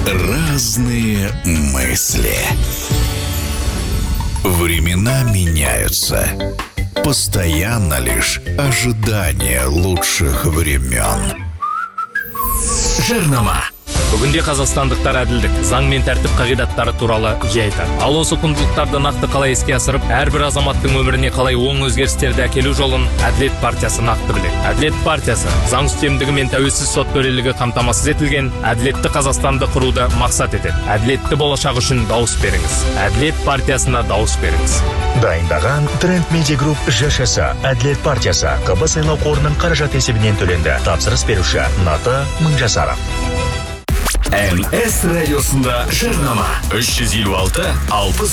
Разные мысли. Времена меняются. Постоянно лишь ожидание лучших времен. Жарнама. Бүгінде қазақстандықтар әділдік, заң мен тәртіп қағидаттары туралы жиі айтады. Ал осы құндылықтарды нақты қалай іске асырып, әрбір азаматтың өміріне қалай оң өзгерістерді әкелу жолын Әділет партиясы нақты біледі. Әділет партиясы заң үстемдігі мен тәуелсіз сот төрелігі қамтамасыз етілген әділетті Қазақстанды құруды мақсат етеді. Әділетті болашақ үшін дауыс беріңіз. Әділет партиясына дауыс беріңіз. Дайындаған Тренд Медиа Групп ЖШС Әділет партиясы КБ сайлау қорының қаражат есебінен төленді. Тапсырыс беруші Ната Мыңжасаров. МС радиосында жарнама 356 60